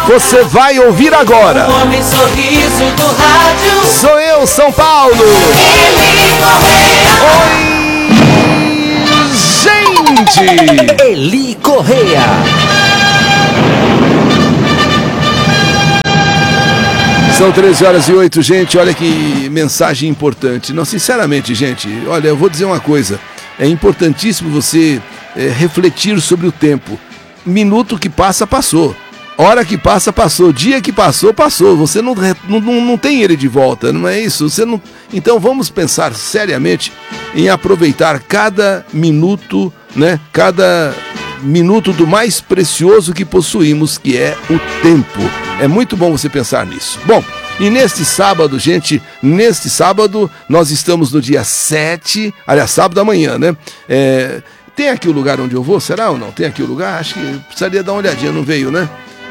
você vai ouvir agora. O homem sorriso do rádio. Sou eu, São Paulo. Eli Correia. Oi, gente. Eli Correia. São 13h08, gente. Olha que mensagem importante. Não, sinceramente, gente, olha, eu vou dizer uma coisa. É importantíssimo você refletir sobre o tempo. Minuto que passa, passou. Hora que passa, passou. Dia que passou, passou. Você não tem ele de volta, não é isso? Você não... Então vamos pensar seriamente em aproveitar cada minuto, né? Cada minuto do mais precioso que possuímos, que é o tempo. É muito bom você pensar nisso. Bom, e neste sábado, gente, neste sábado, nós estamos no dia 7, aliás, sábado amanhã, né? Tem aqui o lugar onde eu vou, será ou não? Tem aqui o lugar? Acho que precisaria dar uma olhadinha, não veio, né?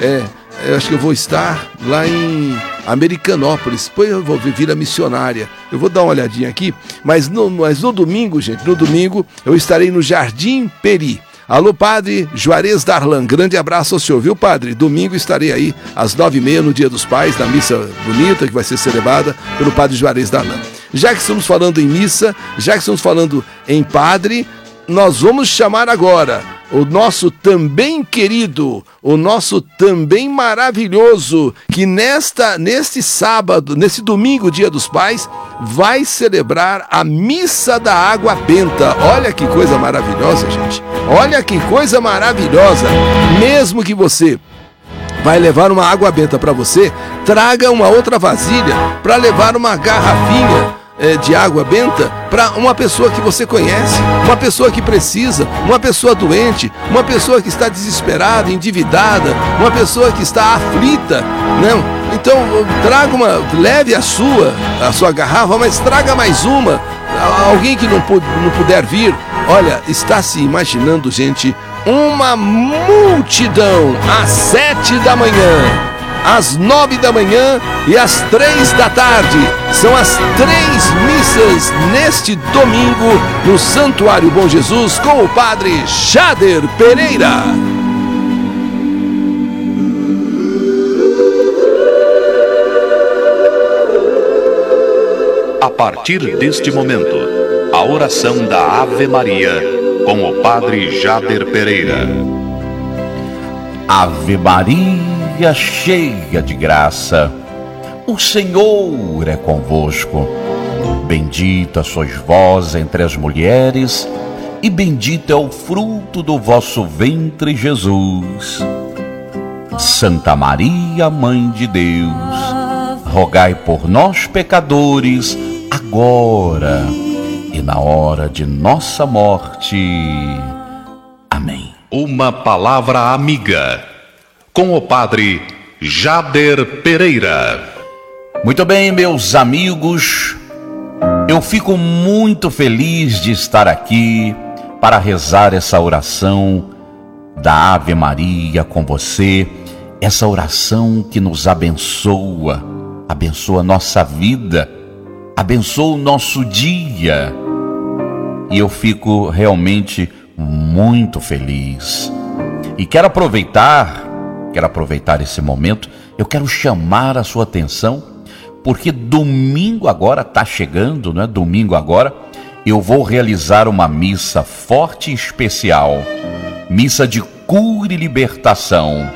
Eu acho que eu vou estar lá em Americanópolis, depois eu vou vir a Missionária. Eu vou dar uma olhadinha aqui, mas no domingo, gente, no domingo eu estarei no Jardim Peri. Alô, Padre Juarez Darlan, grande abraço ao senhor, viu, Padre? Domingo estarei aí às 9h30 no Dia dos Pais, na missa bonita que vai ser celebrada pelo Padre Juarez Darlan. Já que estamos falando em missa, já que estamos falando em padre, nós vamos chamar agora o nosso também querido, o nosso também maravilhoso, que neste sábado, nesse domingo, Dia dos Pais, vai celebrar a Missa da Água Benta. Olha que coisa maravilhosa, gente. Olha que coisa maravilhosa. Mesmo que você vai levar uma água benta para você, traga uma outra vasilha para levar uma garrafinha de água benta para uma pessoa que você conhece, uma pessoa que precisa, uma pessoa doente, uma pessoa que está desesperada, endividada, uma pessoa que está aflita, não? Então leve a sua garrafa, mas traga mais uma. Alguém que não puder vir, olha, está se imaginando, gente, uma multidão às 7 da manhã. Às 9 da manhã e às 3 da tarde. São as 3 missas neste domingo no Santuário Bom Jesus com o Padre Jader Pereira. A partir deste momento, a oração da Ave Maria com o Padre Jader Pereira. Ave Maria, cheia de graça, o Senhor é convosco. Bendita sois vós entre as mulheres, e bendito é o fruto do vosso ventre, Jesus. Santa Maria, Mãe de Deus, rogai por nós, pecadores, agora e na hora de nossa morte. Amém. Uma palavra amiga com o Padre Jader Pereira. Muito bem, meus amigos, eu fico muito feliz de estar aqui para rezar essa oração da Ave Maria com você, essa oração que nos abençoa a nossa vida, abençoa o nosso dia, e eu fico realmente muito feliz. E quero aproveitar esse momento, eu quero chamar a sua atenção, porque domingo agora está chegando, né? Domingo agora eu vou realizar uma missa forte e especial, missa de cura e libertação,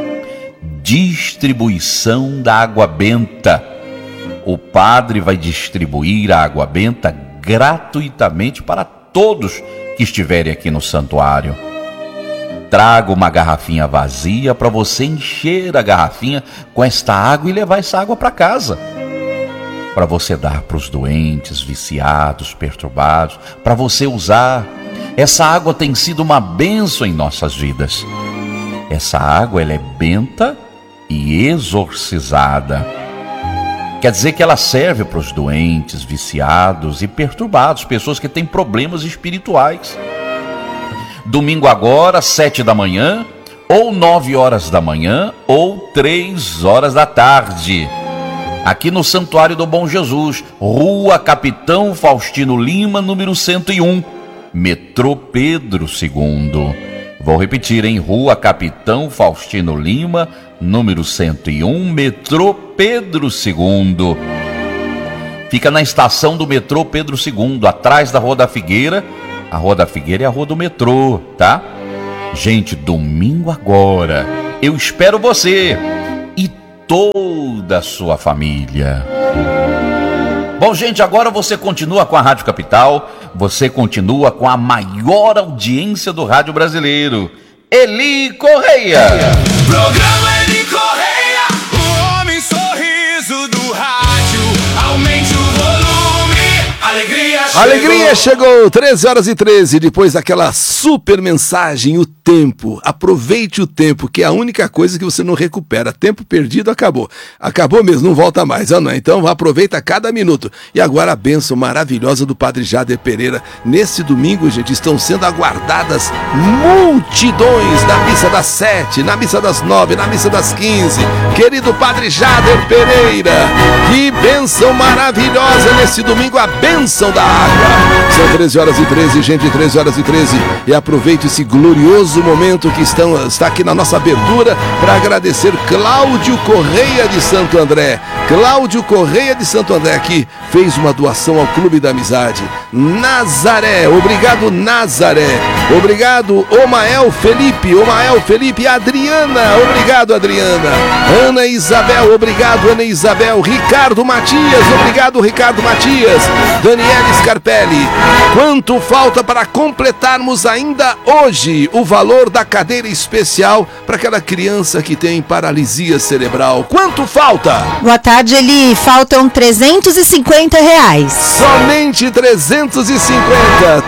distribuição da água benta. O padre vai distribuir a água benta gratuitamente para todos que estiverem aqui no santuário. Traga uma garrafinha vazia para você encher a garrafinha com esta água e levar essa água para casa, para você dar para os doentes, viciados, perturbados, para você usar. Essa água tem sido uma bênção em nossas vidas. Essa água, ela é benta e exorcizada. Quer dizer que ela serve para os doentes, viciados e perturbados, pessoas que têm problemas espirituais. Domingo agora, 7 da manhã, ou 9 horas da manhã, ou 3 horas da tarde. Aqui no Santuário do Bom Jesus, Rua Capitão Faustino Lima, número 101, metrô Pedro II. Vou repetir, em Rua Capitão Faustino Lima, número 101, metrô Pedro II. Fica na estação do metrô Pedro II, atrás da Rua da Figueira. A Rua da Figueira é a rua do metrô, tá? Gente, domingo agora, eu espero você e toda a sua família. Bom, gente, agora você continua com a Rádio Capital, você continua com a maior audiência do rádio brasileiro, Eli Correia. Programa Eli Correia, o homem sorriso do rádio, aumente o volume, alegria chegou, 13h13, depois daquela super mensagem, o tempo, aproveite o tempo, que é a única coisa que você não recupera, tempo perdido acabou mesmo, não volta mais, não é? Então aproveita cada minuto. E agora a bênção maravilhosa do Padre Jader Pereira, nesse domingo, gente, estão sendo aguardadas multidões na missa das 7, na missa das 9, na missa das 15, querido Padre Jader Pereira, que bênção maravilhosa nesse domingo, a bênção da água. São 13h13, gente, 13h13, e aproveite esse glorioso momento que está aqui na nossa abertura para agradecer Cláudio Correia de Santo André. Cláudio Correia de Santo André aqui fez uma doação ao Clube da Amizade. Nazaré, obrigado Nazaré. Obrigado Omael Felipe, Adriana, obrigado Adriana. Ana Isabel, obrigado Ana Isabel. Ricardo Matias, obrigado Ricardo Matias. Daniela Scarpelli. Quanto falta para completarmos ainda hoje o valor da cadeira especial para aquela criança que tem paralisia cerebral? Quanto falta? Boa tarde, Eli. Faltam R$350. Somente 350.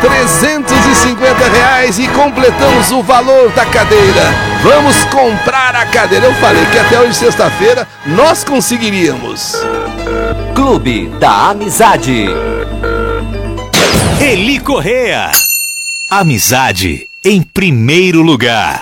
R$350 e completamos o valor da cadeira. Vamos comprar a cadeira. Eu falei que até hoje, sexta-feira, nós conseguiríamos. Clube da Amizade. Eli Correia. Amizade em primeiro lugar.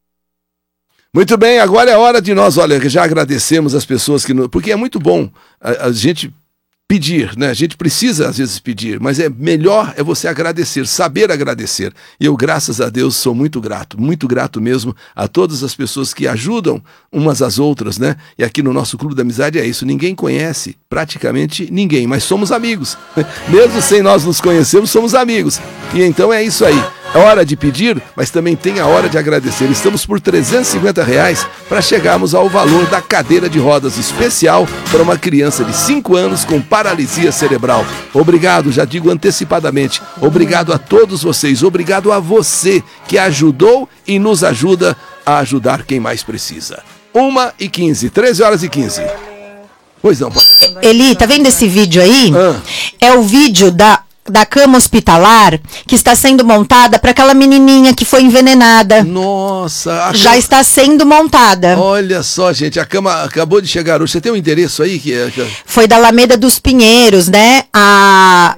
Muito bem, agora é hora de nós, olha, já agradecemos as pessoas que... Porque é muito bom a gente pedir, né? A gente precisa às vezes pedir, mas melhor é você agradecer, saber agradecer. E eu, graças a Deus, sou muito grato mesmo a todas as pessoas que ajudam umas às outras, né? E aqui no nosso Clube da Amizade é isso, ninguém conhece, praticamente ninguém, mas somos amigos. Mesmo sem nós nos conhecermos, somos amigos. E então é isso aí. É hora de pedir, mas também tem a hora de agradecer. Estamos por R$350 para chegarmos ao valor da cadeira de rodas especial para uma criança de 5 anos com paralisia cerebral. Obrigado, já digo antecipadamente. Obrigado a todos vocês. Obrigado a você que ajudou e nos ajuda a ajudar quem mais precisa. 1h15, 13h15. Pois não, pode. Eli, tá vendo esse vídeo aí? É o vídeo da cama hospitalar que está sendo montada para aquela menininha que foi envenenada. Nossa, já está sendo montada. Olha só, gente, a cama acabou de chegar hoje. Você tem um endereço aí? Foi da Alameda dos Pinheiros, né? A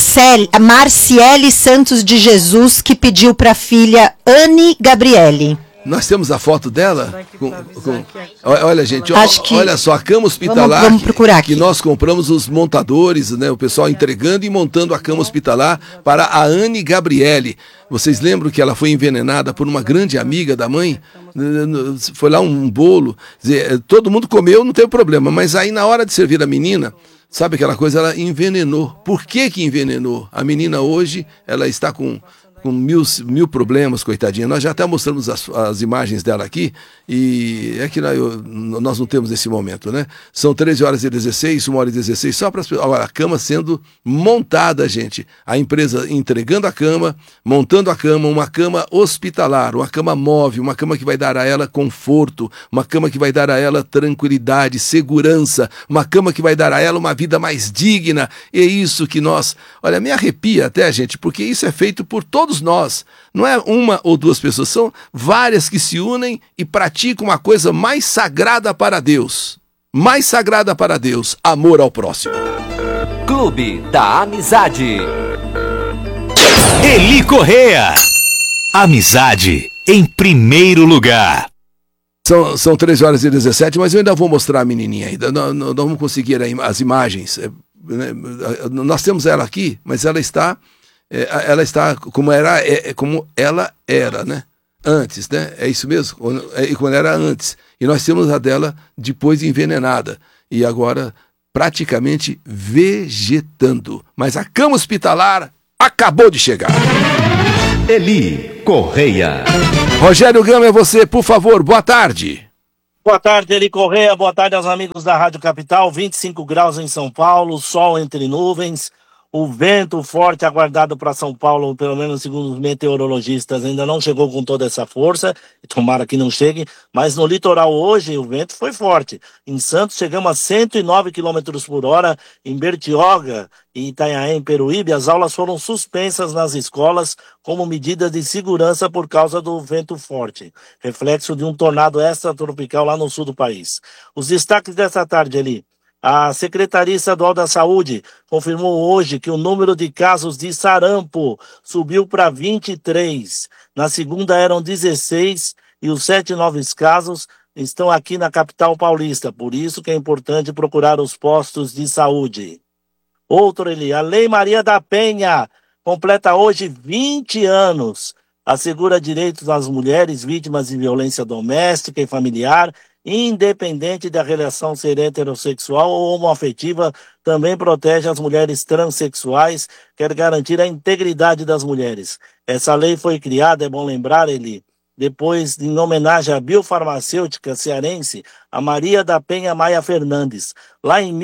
Marciele Santos de Jesus, que pediu para a filha Anne Gabriele. Nós temos a foto dela? Olha, gente, olha só, a cama hospitalar vamos procurar aqui. Que nós compramos, os montadores, né, o pessoal entregando e montando a cama hospitalar para a Anne Gabriele. Vocês lembram que ela foi envenenada por uma grande amiga da mãe? Foi lá um bolo, todo mundo comeu, não teve problema, mas aí na hora de servir a menina, sabe aquela coisa, ela envenenou. Por que envenenou? A menina hoje, ela está com mil problemas, coitadinha. Nós já até mostramos as imagens dela aqui, e é que nós não temos esse momento, né? São 13h16, 1h16, só para agora a cama sendo montada, gente. A empresa entregando a cama, montando a cama, uma cama hospitalar, uma cama móvel, uma cama que vai dar a ela conforto, uma cama que vai dar a ela tranquilidade, segurança, uma cama que vai dar a ela uma vida mais digna. É isso que nós... Olha, me arrepia até, gente, porque isso é feito por todos nós, não é uma ou duas pessoas, são várias que se unem e praticam uma coisa mais sagrada para Deus, amor ao próximo. Clube da Amizade. Eli Correia. Amizade em primeiro lugar. São 13h17, mas eu ainda vou mostrar a menininha ainda, não vamos conseguir as imagens, nós temos ela aqui, mas ela está como ela era, né? antes, né? É isso mesmo? Quando era antes. E nós temos a dela depois envenenada. E agora praticamente vegetando. Mas a cama hospitalar acabou de chegar. Eli Correia. Rogério Gama, é você, por favor, boa tarde. Boa tarde, Eli Correia, boa tarde aos amigos da Rádio Capital, 25 graus em São Paulo, sol entre nuvens, o vento forte aguardado para São Paulo, pelo menos segundo os meteorologistas, ainda não chegou com toda essa força, tomara que não chegue, mas no litoral hoje o vento foi forte. Em Santos chegamos a 109 km por hora, em Bertioga e Itanhaém, Peruíbe, as aulas foram suspensas nas escolas como medida de segurança por causa do vento forte, reflexo de um tornado extratropical lá no sul do país. Os destaques dessa tarde ali. A Secretaria Estadual da Saúde confirmou hoje que o número de casos de sarampo subiu para 23. Na segunda eram 16 e os 7 novos casos estão aqui na capital paulista. Por isso que é importante procurar os postos de saúde. Outro, Eli, a Lei Maria da Penha completa hoje 20 anos. Assegura direitos às mulheres vítimas de violência doméstica e familiar, independente da relação ser heterossexual ou homoafetiva, também protege as mulheres transexuais, quer garantir a integridade das mulheres. Essa lei foi criada, é bom lembrar, Eli, depois em homenagem à biofarmacêutica cearense, a Maria da Penha Maia Fernandes. Lá em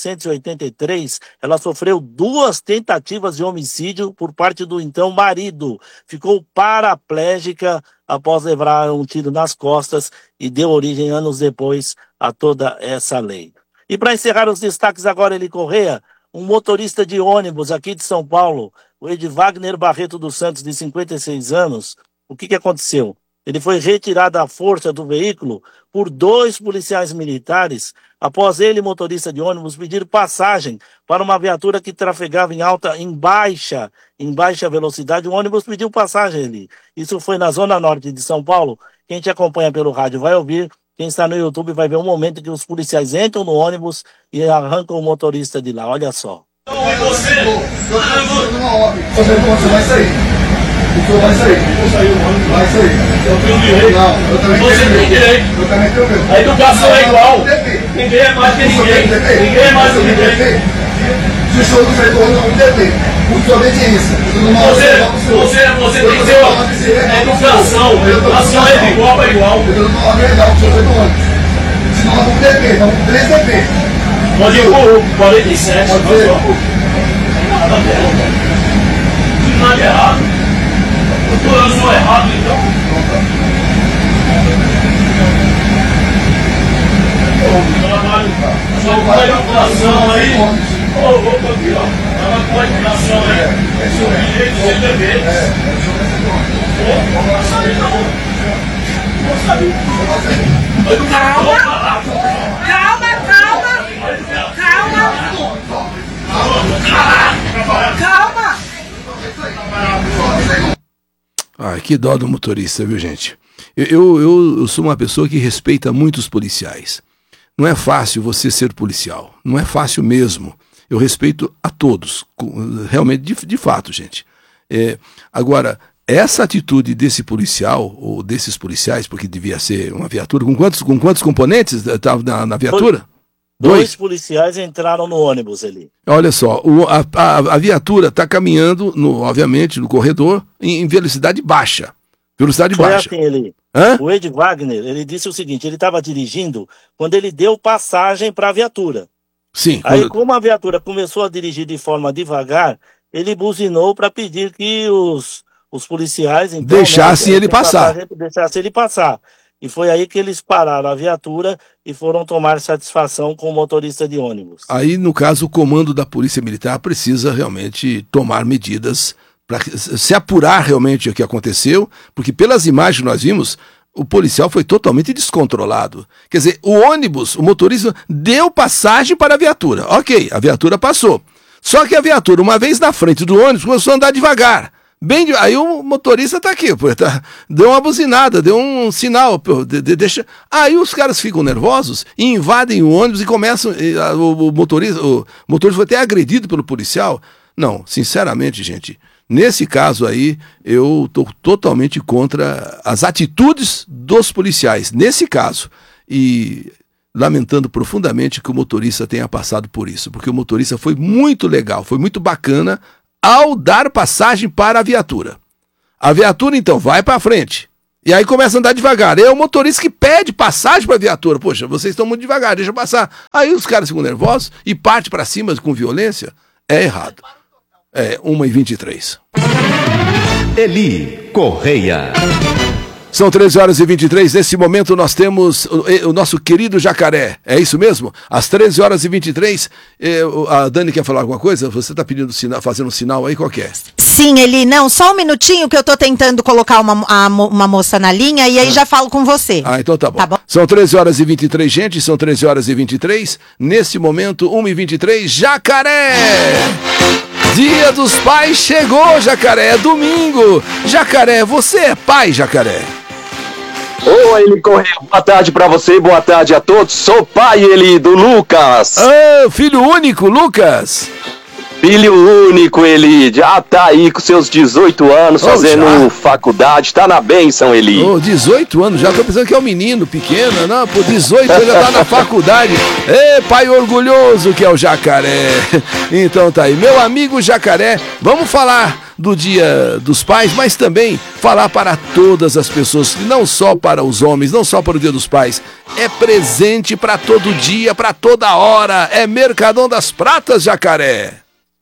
1983, ela sofreu 2 tentativas de homicídio por parte do então marido. Ficou paraplégica após levar um tiro nas costas e deu origem, anos depois, a toda essa lei. E para encerrar os destaques agora, Eli Correia, um motorista de ônibus aqui de São Paulo, o Edvagner Barreto dos Santos, de 56 anos, o que aconteceu? Ele foi retirado à força do veículo por 2 policiais militares, após ele, motorista de ônibus, pedir passagem para uma viatura que trafegava em baixa velocidade. O ônibus pediu passagem ali. Isso foi na zona norte de São Paulo. Quem te acompanha pelo rádio vai ouvir. Quem está no YouTube vai ver um momento em que os policiais entram no ônibus e arrancam o motorista de lá. Olha só. Você vai sair. O senhor vai sair. Eu vou sair, vai sair. Eu tenho direito. Não, eu também tenho direito. Eu também tenho direito. A educação é igual. Ninguém é mais que ninguém. Ninguém é mais que ninguém. Se o senhor não sair do ônibus, não tem tempo. Por desobediência. Você tem que ter educação. A senhora é de igual para igual. Eu não vou agregar o senhor sair do ônibus. Senão nós vamos DP. Vamos 3 DP. Pode ir por 47. Pode ser. Nada errado. Eu sou errado, então. Trabalho, só com a educação aí. Ô, aqui, ó. Trabalho com a educação aí. É seu direito, seu dever. Calma! Ai, que dó do motorista, viu, gente? Eu sou uma pessoa que respeita muito os policiais. Não é fácil você ser policial. Não é fácil mesmo. Eu respeito a todos. Realmente, de fato, gente. Agora, essa atitude desse policial, ou desses policiais, porque devia ser uma viatura, com quantos componentes estava na viatura? 2 policiais entraram no ônibus ali. Olha só, a viatura está caminhando, obviamente, no corredor, em velocidade baixa. Velocidade baixa. Foi assim, ele. O Ed Wagner, ele disse o seguinte, ele estava dirigindo quando ele deu passagem para a viatura. Sim. Aí, como a viatura começou a dirigir de forma devagar, ele buzinou para pedir que os policiais... Então, deixassem ele passar. Deixassem ele passar. E foi aí que eles pararam a viatura e foram tomar satisfação com o motorista de ônibus. Aí, no caso, o comando da Polícia Militar precisa realmente tomar medidas para se apurar realmente o que aconteceu, porque pelas imagens que nós vimos, o policial foi totalmente descontrolado. Quer dizer, o ônibus, o motorista, deu passagem para a viatura. Ok, a viatura passou. Só que a viatura, uma vez na frente do ônibus, começou a andar devagar. Aí o motorista tá aqui, deu uma buzinada, deu um sinal, deixa. Aí os caras ficam nervosos e invadem o ônibus e começam, o motorista foi até agredido pelo policial. Não, sinceramente, gente, Nesse caso aí, eu estou totalmente contra as atitudes dos policiais, nesse caso. E lamentando profundamente que o motorista tenha passado por isso, porque o motorista foi muito legal, foi muito bacana ao dar passagem para a viatura. A viatura, então, vai para frente. E aí começa a andar devagar. É o motorista que pede passagem para a viatura. Poxa, vocês estão muito devagar, deixa eu passar. Aí os caras ficam nervosos e partem para cima com violência. É errado. 1h23. Eli Correia. São 13h23, nesse momento nós temos o nosso querido Jacaré, é isso mesmo? Às 13h23, a Dani quer falar alguma coisa? Você está pedindo sinal, fazendo um sinal aí, qual que é? Sim, Eli, não, só um minutinho que eu tô tentando colocar uma moça na linha e aí já falo com você. Então tá bom. São 13h23, gente, são 13h23, nesse momento, 1h23, Jacaré! Dia dos Pais chegou, Jacaré, é domingo. Jacaré, você é pai, Jacaré? Oi, Eli Correia, boa tarde pra você, boa tarde a todos. Sou pai, Eli, do Lucas. Filho único, Lucas. Filho único, Eli, já tá aí com seus 18 anos, fazendo faculdade, tá na bênção, Eli. 18 anos, já tô pensando que é um menino pequeno, não, por 18 anos já tá na faculdade. Pai orgulhoso que é o Jacaré. Então tá aí, meu amigo Jacaré, vamos falar do Dia dos Pais, mas também falar para todas as pessoas, não só para os homens, não só para o Dia dos Pais, é presente para todo dia, para toda hora, é Mercadão das Pratas, Jacaré.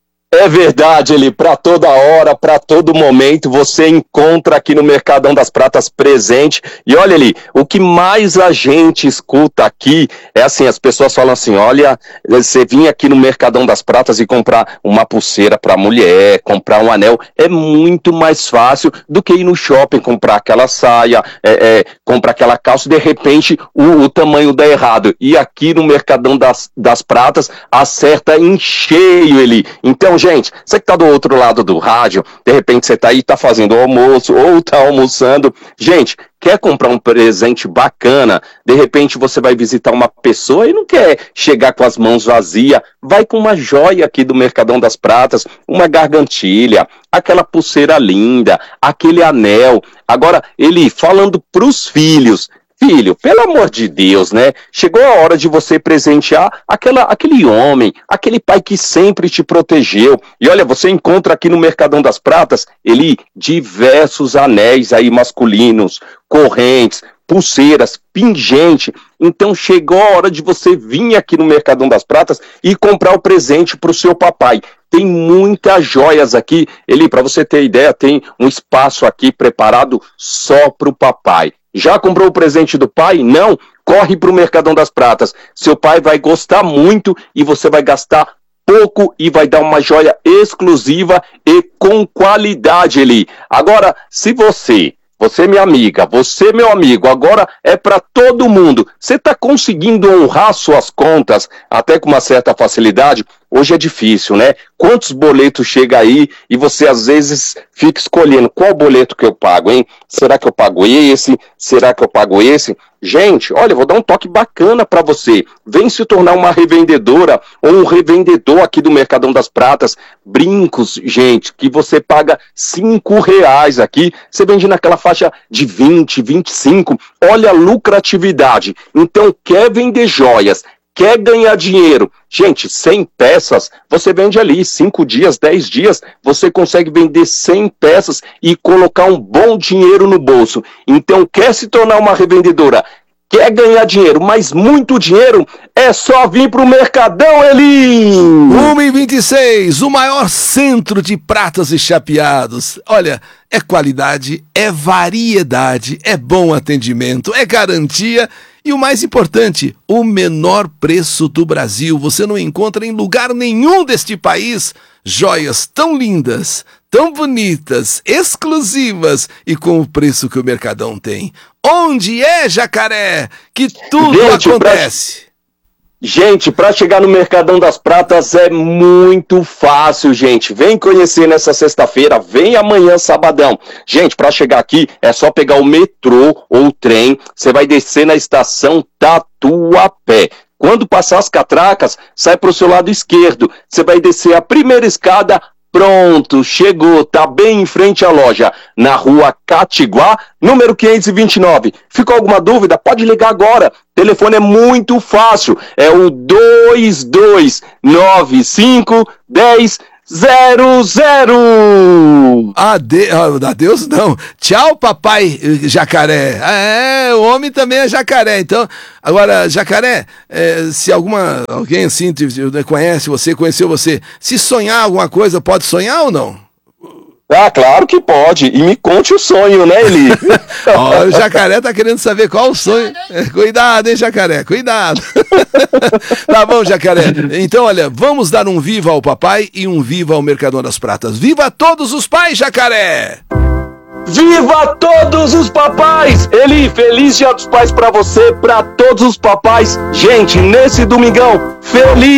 É verdade, Eli, para toda hora, para todo momento, você encontra aqui no Mercadão das Pratas presente. E olha, Eli, o que mais a gente escuta aqui é assim, as pessoas falam assim, olha, você vir aqui no Mercadão das Pratas e comprar uma pulseira para mulher, comprar um anel, é muito mais fácil do que ir no shopping, comprar aquela saia, comprar aquela calça, de repente o tamanho dá errado. E aqui no Mercadão das Pratas, acerta em cheio, Eli. Então, gente, você que tá do outro lado do rádio, de repente você tá aí, tá fazendo almoço ou tá almoçando. Gente, quer comprar um presente bacana, de repente você vai visitar uma pessoa e não quer chegar com as mãos vazias, vai com uma joia aqui do Mercadão das Pratas, uma gargantilha, aquela pulseira linda, aquele anel. Agora, Eli, falando pros filhos, filho, pelo amor de Deus, né? Chegou a hora de você presentear aquele homem, aquele pai que sempre te protegeu. E olha, você encontra aqui no Mercadão das Pratas, Eli, diversos anéis aí masculinos, correntes, pulseiras, pingente. Então chegou a hora de você vir aqui no Mercadão das Pratas e comprar o presente para o seu papai. Tem muitas joias aqui. Eli, para você ter ideia, tem um espaço aqui preparado só para o papai. Já comprou o presente do pai? Não? Corre para o Mercadão das Pratas. Seu pai vai gostar muito e você vai gastar pouco e vai dar uma joia exclusiva e com qualidade, Eli. Agora, se você minha amiga, você meu amigo, agora é para todo mundo. Você está conseguindo honrar suas contas até com uma certa facilidade? Hoje é difícil, né? Quantos boletos chega aí e você às vezes fica escolhendo qual boleto que eu pago, hein? Será que eu pago esse? Será que eu pago esse? Gente, olha, eu vou dar um toque bacana para você. Vem se tornar uma revendedora ou um revendedor aqui do Mercadão das Pratas. Brincos, gente, que você paga R$5 aqui. Você vende naquela faixa de 20, 25. Olha a lucratividade. Então, quer vender joias? Quer ganhar dinheiro? Gente, 100 peças, você vende ali 5 dias, 10 dias, você consegue vender 100 peças e colocar um bom dinheiro no bolso. Então, quer se tornar uma revendedora? Quer ganhar dinheiro, mas muito dinheiro? É só vir pro Mercadão, Eli! 1h26, o maior centro de pratas e chapeados. Olha, é qualidade, é variedade, é bom atendimento, é garantia e o mais importante, o menor preço do Brasil. Você não encontra em lugar nenhum deste país joias tão lindas, tão bonitas, exclusivas e com o preço que o Mercadão tem. Onde é, Jacaré, que tudo acontece? Gente, para chegar no Mercadão das Pratas é muito fácil, gente. Vem conhecer nessa sexta-feira, vem amanhã, sabadão. Gente, para chegar aqui é só pegar o metrô ou o trem. Você vai descer na estação Tatuapé. Quando passar as catracas, sai para o seu lado esquerdo. Você vai descer a primeira escada, Pronto, chegou, tá bem em frente à loja, na rua Catiguá, número 529. Ficou alguma dúvida? Pode ligar agora. O telefone é muito fácil, é o 2295-1000. Adeus não. Tchau, papai jacaré. O homem também é jacaré. Então, agora, jacaré, se alguém assim conheceu você, se sonhar alguma coisa, pode sonhar ou não? Ah, claro que pode. E me conte o sonho, né, Eli? O jacaré tá querendo saber qual o sonho. Cuidado, hein, jacaré? Cuidado. Tá bom, jacaré. Então, olha, vamos dar um viva ao papai e um viva ao Mercadão das Pratas. Viva todos os pais, jacaré! Viva todos os papais! Eli, feliz Dia dos Pais pra você, pra todos os papais. Gente, nesse domingão, feliz